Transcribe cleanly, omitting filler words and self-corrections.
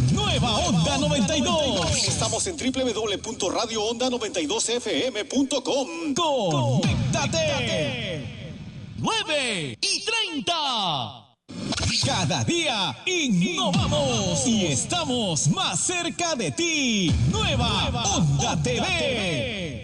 Nueva Onda 92. Estamos en www.radioonda92fm.com. Conéctate. 9:30. Cada día innovamos y estamos más cerca de ti. Nueva Onda TV.